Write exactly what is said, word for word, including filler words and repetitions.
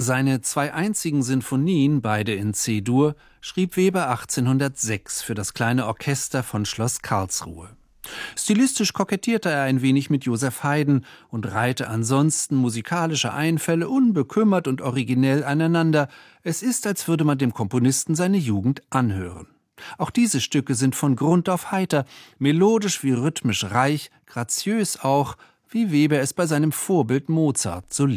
Seine zwei einzigen Sinfonien, beide in C-Dur, schrieb Weber achtzehnhundertsechs für das kleine Orchester von Schloss Karlsruhe. Stilistisch kokettierte er ein wenig mit Joseph Haydn und reihte ansonsten musikalische Einfälle unbekümmert und originell aneinander. Es ist, als würde man dem Komponisten seine Jugend anhören. Auch diese Stücke sind von Grund auf heiter, melodisch wie rhythmisch reich, graziös auch, wie Weber es bei seinem Vorbild Mozart so